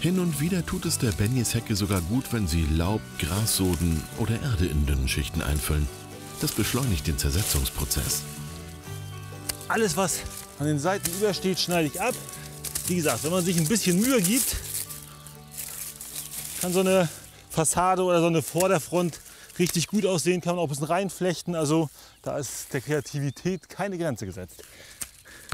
Hin und wieder tut es der Benjeshecke sogar gut, wenn sie Laub, Grassoden oder Erde in dünnen Schichten einfüllen. Das beschleunigt den Zersetzungsprozess. Alles, was an den Seiten übersteht, schneide ich ab. Wie gesagt, wenn man sich ein bisschen Mühe gibt, kann so eine Fassade oder so eine Vorderfront richtig gut aussehen, kann man auch ein bisschen reinflechten. Also da ist der Kreativität keine Grenze gesetzt.